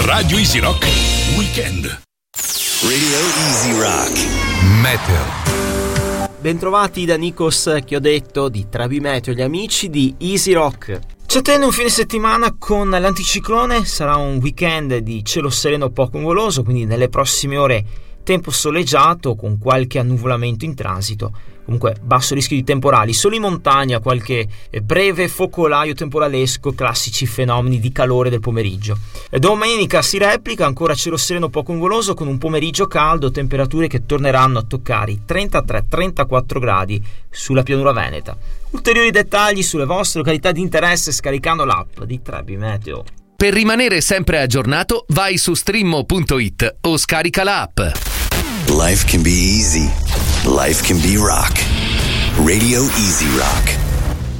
Radio Easy Rock Weekend. Radio Easy Rock Meteo. Bentrovati da Nikos Chiodetto di Trabi Meteo, gli amici di Easy Rock. Ci attende un fine settimana con l'anticiclone, sarà un weekend di cielo sereno poco nuvoloso, quindi nelle prossime ore tempo soleggiato con qualche annuvolamento in transito. Comunque basso rischio di temporali, solo in montagna qualche breve focolaio temporalesco, classici fenomeni di calore del pomeriggio. Domenica si replica, ancora cielo sereno poco nuvoloso con un pomeriggio caldo, temperature che torneranno a toccare i 33-34 gradi sulla pianura veneta. Ulteriori dettagli sulle vostre località di interesse scaricando l'app di Trabi Meteo. Per rimanere sempre aggiornato, vai su streammo.it o scarica l'app. Life can be easy. Life can be rock. Radio Easy Rock.